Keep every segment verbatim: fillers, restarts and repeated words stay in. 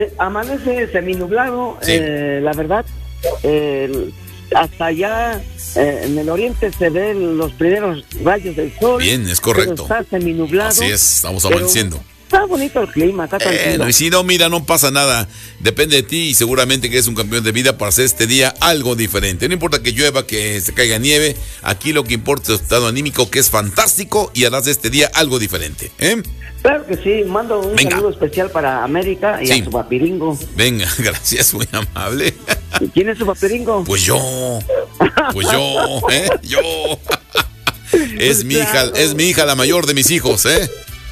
Amanece seminublado, Sí. eh, la verdad. Eh, hasta allá eh, en el oriente se ven los primeros rayos del sol. Bien, es correcto. Pero está seminublado. Así es, estamos pero amaneciendo. Está bonito el clima, está tranquilo. Bueno, y si no, mira, no pasa nada. Depende de ti y seguramente que eres un campeón de vida para hacer este día algo diferente. No importa que llueva, que se caiga nieve. Aquí lo que importa es tu estado anímico, que es fantástico, y harás de este día algo diferente. ¿Eh? Claro que sí, mando un Venga. saludo especial para América y Sí. a su papiringo. Venga, gracias, muy amable. ¿Quién es su papiringo? Pues yo, pues yo, ¿eh? Yo. Es mi hija, es mi hija la mayor de mis hijos, ¿eh?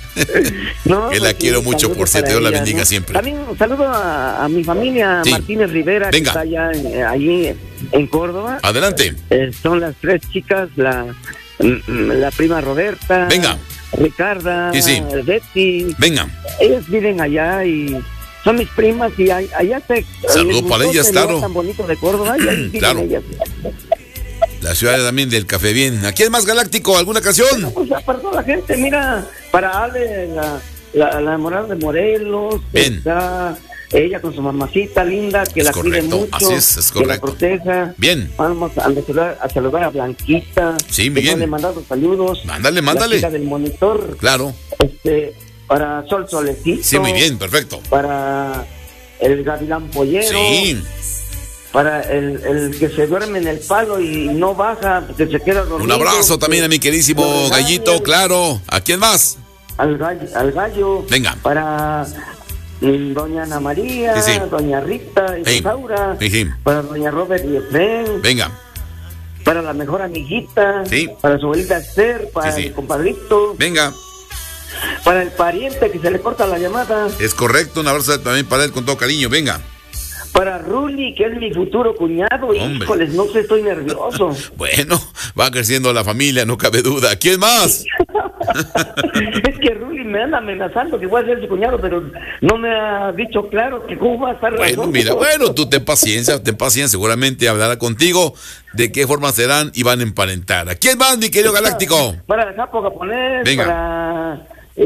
No, Que la pues sí, quiero mucho, saludos por cierto, para Dios la ella, bendiga ¿no? siempre. También un saludo a, a mi familia, Sí. Martínez Rivera, Venga. que está allá en- allí en Córdoba. Adelante. Eh, son las tres chicas, la, mm, la prima Roberta, Venga. Ricarda, Sí, sí. Betty. Venga. Ellas viven allá y son mis primas y ahí- allá se... Saludo les para gustó ellas, este lugar claro. tan bonito de Córdoba y ahí viven Claro. ellas. La ciudad también del café bien. ¿A quién más galáctico? ¿Alguna canción? Pues para toda la gente, mira, para Ale, la, la, la enamorada de Morelos, Bien. está ella con su mamacita linda, que Es la cuide correcto, mucho, así es, es que la correcto. proteja. Bien. Vamos a saludar a, saludar a Blanquita. Sí, muy que no bien. le he mandado saludos. Mándale, mándale. La chica del monitor, Claro. este, para Sol Solecito. Sí, muy bien, perfecto. Para el Gavilán Pollero. Sí. Para el, el que se duerme en el palo y no baja, que se queda dormido. Un abrazo también a mi queridísimo Lo regañan. Gallito, claro. ¿A quién más? Al gallo, al gallo. Venga. Para mm, doña Ana María, Sí, sí. doña Rita y Sí. Rosaura. Sí, sí. Para doña Robert y Efren. Venga. Para la mejor amiguita. Sí. Para su abuelita Esther. Para Sí, sí. el compadrito. Venga. Para el pariente que se le corta la llamada. Es correcto. Un abrazo también para él con todo cariño. Venga. Para Ruli, que es mi futuro cuñado. Hombre. Híjoles, no sé, estoy nervioso. Bueno, va creciendo la familia, no cabe duda. ¿Quién más? Es que Ruli me anda amenazando que voy a ser su cuñado, pero no me ha dicho claro que cómo va a estar la Bueno, cosa. mira, bueno, tú ten paciencia, ten paciencia. Seguramente hablará contigo de qué forma serán y van a emparentar. ¿A quién más, mi querido Galáctico? Para el Japo Japonés, Venga. para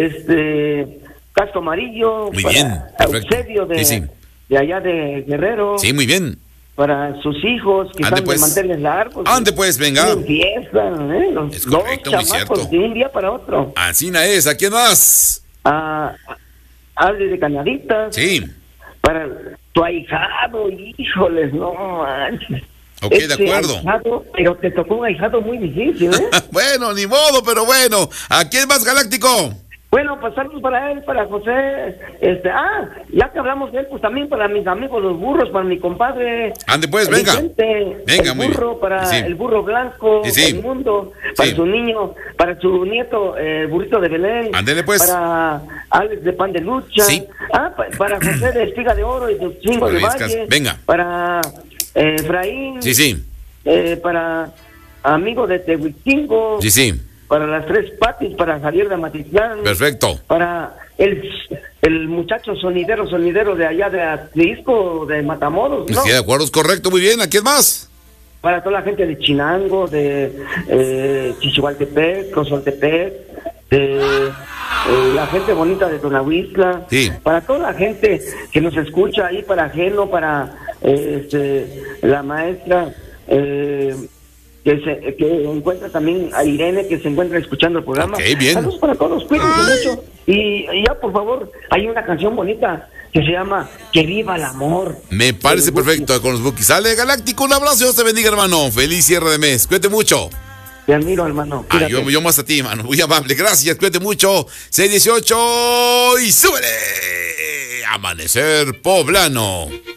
este Casco Amarillo, Muy para bien, perfecto. Eusebio de, Sí, sí. de allá de Guerrero, Sí, muy bien. para sus hijos que Ande, están pues. de manteles largos. Ande, pues, venga. Tienen fiesta, ¿eh? Los Es dos correcto, muy chamacos cierto. de un día para otro. Asina es. ¿A quién más? A Ale de Cañaditas, Sí. para tu ahijado, híjoles, no manches. Ok, Ese de acuerdo. ahijado, pero te tocó un ahijado muy difícil, ¿eh? Bueno, ni modo, pero bueno. ¿A quién más, Galáctico? Bueno, pues saludos para él, para José, este, ah, ya que hablamos de él, pues también para mis amigos los burros, para mi compadre. Ande, pues, venga. Vicente, Venga, el muy burro, bien. para Sí. el burro blanco, Sí, sí. el mundo, para Sí. su niño, para su nieto, eh, el burrito de Belén. Ándele, pues. Para Alex de Pan de Lucha. Sí. Ah, pa- para José de Espiga de Oro y de Chingo de Parezcas. Valle. Venga. Para eh, Efraín. Sí, sí. Eh, para amigo de Tehuichingo. Sí, sí. Para las tres patis, para Javier de Matitlán. Perfecto. Para el, el muchacho sonidero, sonidero de allá de Atlisco, de Matamoros, ¿no? Sí, de acuerdo, es correcto. Muy bien. ¿A quién más? Para toda la gente de Chinango, de eh, Chichihualtepec, Cosoltepec, de eh, la gente bonita de Tonahuistla, Sí. para toda la gente que nos escucha ahí, para Geno, para eh, este, la maestra eh, que se que encuentra también a Irene, que se encuentra escuchando el programa. Ok, bien. Saludos para todos, cuídense mucho. Y, y ya, por favor, hay una canción bonita que se llama Que viva el amor. Me parece Los Bukis. perfecto con los Bukis. Sale, Galáctico, un abrazo. Dios te bendiga, hermano. Feliz cierre de mes. Cuídate mucho. Te admiro, hermano. Ah, Cuídate. yo, yo más a ti, hermano. Muy amable. Gracias. Cuídate mucho. seis dieciocho y súbele. Amanecer poblano.